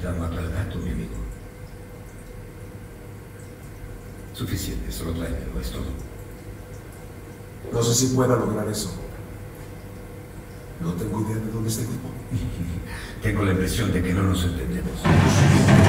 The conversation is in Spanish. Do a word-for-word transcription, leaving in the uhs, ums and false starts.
Capitán McLagato, mi amigo. Suficiente, solo tráemelo, es todo. No sé si pueda lograr eso. No tengo idea de dónde está el tipo. Tengo la impresión de que no nos entendemos.